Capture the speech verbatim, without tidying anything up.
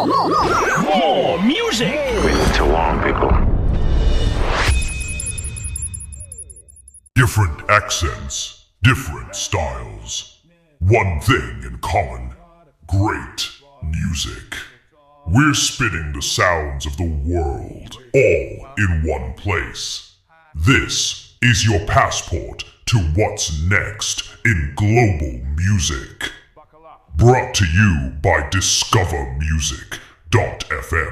More music. We need to warn people. Different accents, different styles. One thing in common: great music. We're spitting the sounds of the world, all in one place. This is your passport to what's next in global music. Brought to you by discover music dot f m.